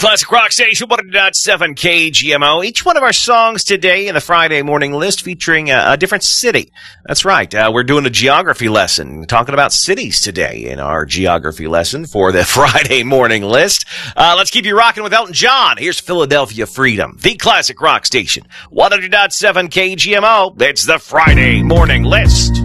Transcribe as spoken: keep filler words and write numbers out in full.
Classic Rock Station, one oh point seven K G M O. Each one of our songs today in the Friday morning list featuring a, a different city. That's right. Uh, we're doing a geography lesson, talking about cities today in our geography lesson for the Friday morning list. Uh, let's keep you rocking with Elton John. Here's Philadelphia Freedom, the Classic Rock Station, one oh point seven K G M O. It's the Friday morning list.